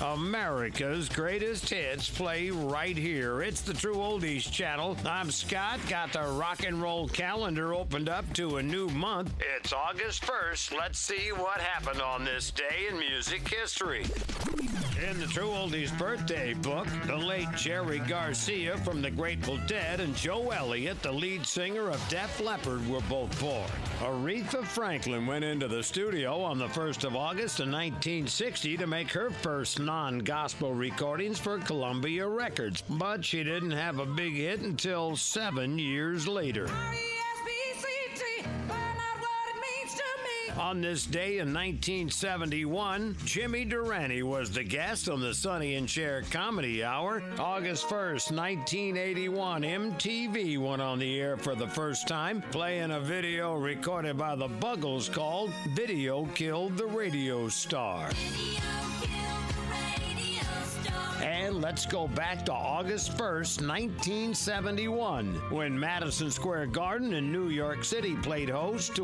America's greatest hits play right here. It's the True Oldies channel. I'm Scott. Got the rock and roll calendar opened up to a new month. It's August 1st. Let's see what happened on this day in music history. In the True Oldies birthday book, the late Jerry Garcia from the Grateful Dead and Joe Elliott, the lead singer of Def Leppard, were both born. Aretha Franklin went into the studio on the 1st of August in 1960 to make her first non-gospel recordings for Columbia Records, but she didn't have a big hit until 7 years later. On this day in 1971, Jimmy Durante was the guest on the Sonny and Cher Comedy Hour. August 1st, 1981, MTV went on the air for the first time, playing a video recorded by the Buggles called Video Killed the Radio Star. And let's go back to August 1st, 1971, when Madison Square Garden in New York City played host to